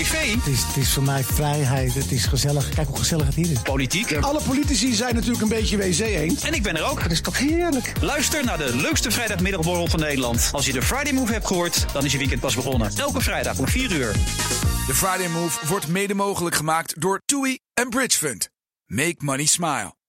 Het is voor mij vrijheid, het is gezellig. Kijk hoe gezellig het hier is. Politiek. Alle politici zijn natuurlijk een beetje wc-eend. En ik ben er ook. Dat is toch heerlijk. Luister naar de leukste vrijdagmiddagborrel van Nederland. Als je de Friday Move hebt gehoord, dan is je weekend pas begonnen. Elke vrijdag om 4 uur. De Friday Move wordt mede mogelijk gemaakt door TUI en Bridge Fund. Make money smile.